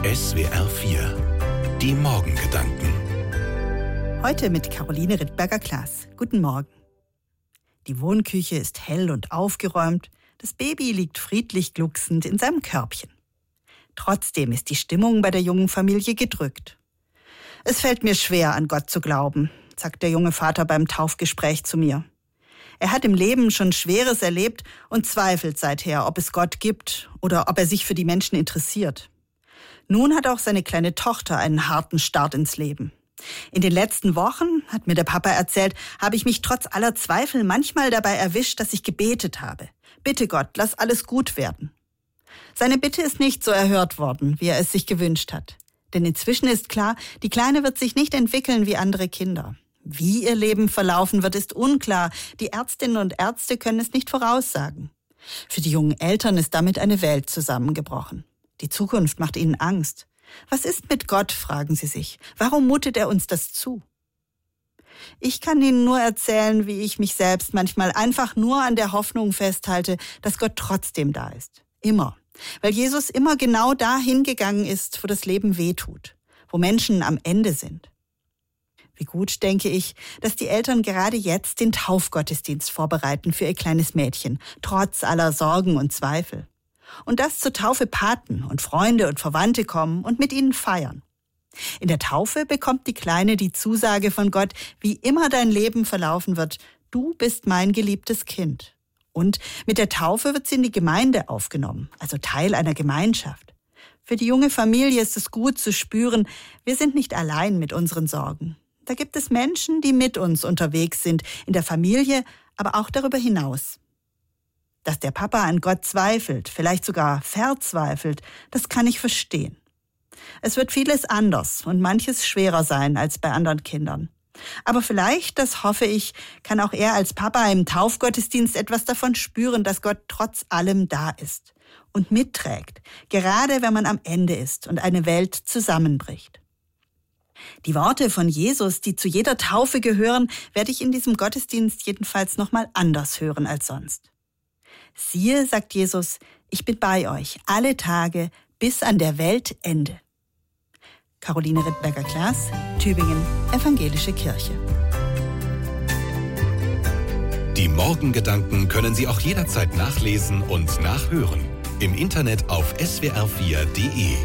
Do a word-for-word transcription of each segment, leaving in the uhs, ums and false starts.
S W R vier. Die Morgengedanken. Heute mit Caroline Rittberger-Klaas. Guten Morgen. Die Wohnküche ist hell und aufgeräumt. Das Baby liegt friedlich glucksend in seinem Körbchen. Trotzdem ist die Stimmung bei der jungen Familie gedrückt. Es fällt mir schwer, an Gott zu glauben, sagt der junge Vater beim Taufgespräch zu mir. Er hat im Leben schon Schweres erlebt und zweifelt seither, ob es Gott gibt oder ob er sich für die Menschen interessiert. Nun hat auch seine kleine Tochter einen harten Start ins Leben. In den letzten Wochen, hat mir der Papa erzählt, habe ich mich trotz aller Zweifel manchmal dabei erwischt, dass ich gebetet habe. Bitte Gott, lass alles gut werden. Seine Bitte ist nicht so erhört worden, wie er es sich gewünscht hat. Denn inzwischen ist klar, die Kleine wird sich nicht entwickeln wie andere Kinder. Wie ihr Leben verlaufen wird, ist unklar. Die Ärztinnen und Ärzte können es nicht voraussagen. Für die jungen Eltern ist damit eine Welt zusammengebrochen. Die Zukunft macht ihnen Angst. Was ist mit Gott, fragen sie sich. Warum mutet er uns das zu? Ich kann Ihnen nur erzählen, wie ich mich selbst manchmal einfach nur an der Hoffnung festhalte, dass Gott trotzdem da ist. Immer. Weil Jesus immer genau dahin gegangen ist, wo das Leben wehtut. Wo Menschen am Ende sind. Wie gut, denke ich, dass die Eltern gerade jetzt den Taufgottesdienst vorbereiten für ihr kleines Mädchen, trotz aller Sorgen und Zweifel. Und dass zur Taufe Paten und Freunde und Verwandte kommen und mit ihnen feiern. In der Taufe bekommt die Kleine die Zusage von Gott, wie immer dein Leben verlaufen wird, du bist mein geliebtes Kind. Und mit der Taufe wird sie in die Gemeinde aufgenommen, also Teil einer Gemeinschaft. Für die junge Familie ist es gut zu spüren, wir sind nicht allein mit unseren Sorgen. Da gibt es Menschen, die mit uns unterwegs sind, in der Familie, aber auch darüber hinaus. Dass der Papa an Gott zweifelt, vielleicht sogar verzweifelt, das kann ich verstehen. Es wird vieles anders und manches schwerer sein als bei anderen Kindern. Aber vielleicht, das hoffe ich, kann auch er als Papa im Taufgottesdienst etwas davon spüren, dass Gott trotz allem da ist und mitträgt, gerade wenn man am Ende ist und eine Welt zusammenbricht. Die Worte von Jesus, die zu jeder Taufe gehören, werde ich in diesem Gottesdienst jedenfalls nochmal anders hören als sonst. Siehe, sagt Jesus, ich bin bei euch alle Tage bis an der Weltende. Caroline Rittberger-Klaas, Tübingen, Evangelische Kirche. Die Morgengedanken können Sie auch jederzeit nachlesen und nachhören. Im Internet auf S W R vier Punkt de.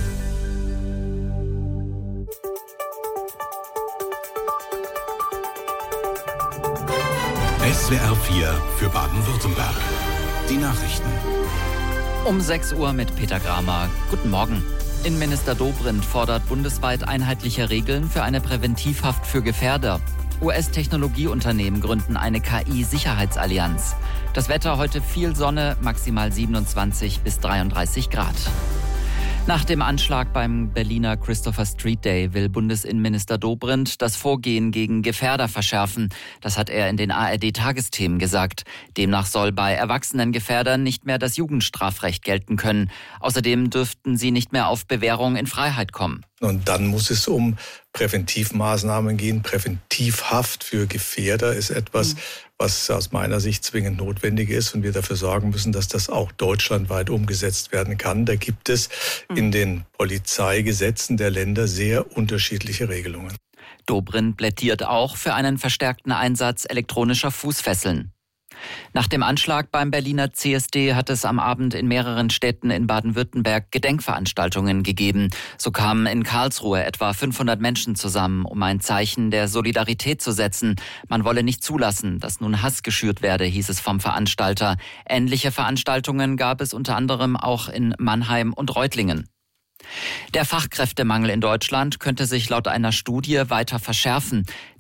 S W R vier für Baden-Württemberg. Die Nachrichten. Um sechs Uhr mit Peter Gramer. Guten Morgen. Innenminister Dobrindt fordert bundesweit einheitliche Regeln für eine Präventivhaft für Gefährder. U S-Technologieunternehmen gründen eine K I-Sicherheitsallianz. Das Wetter heute viel Sonne, maximal siebenundzwanzig bis dreiunddreißig Grad. Nach dem Anschlag beim Berliner Christopher Street Day will Bundesinnenminister Dobrindt das Vorgehen gegen Gefährder verschärfen. Das hat er in den A R D-Tagesthemen gesagt. Demnach soll bei erwachsenen Gefährdern nicht mehr das Jugendstrafrecht gelten können. Außerdem dürften sie nicht mehr auf Bewährung in Freiheit kommen. Und dann muss es um Präventivmaßnahmen gehen. Präventivhaft für Gefährder ist etwas, mhm. was aus meiner Sicht zwingend notwendig ist und wir dafür sorgen müssen, dass das auch deutschlandweit umgesetzt werden kann. Da gibt es mhm. in den Polizeigesetzen der Länder sehr unterschiedliche Regelungen. Dobrindt plädiert auch für einen verstärkten Einsatz elektronischer Fußfesseln. Nach dem Anschlag beim Berliner C S D hat es am Abend in mehreren Städten in Baden-Württemberg Gedenkveranstaltungen gegeben. So kamen in Karlsruhe etwa fünfhundert Menschen zusammen, um ein Zeichen der Solidarität zu setzen. Man wolle nicht zulassen, dass nun Hass geschürt werde, hieß es vom Veranstalter. Ähnliche Veranstaltungen gab es unter anderem auch in Mannheim und Reutlingen. Der Fachkräftemangel in Deutschland könnte sich laut einer Studie weiter verschärfen.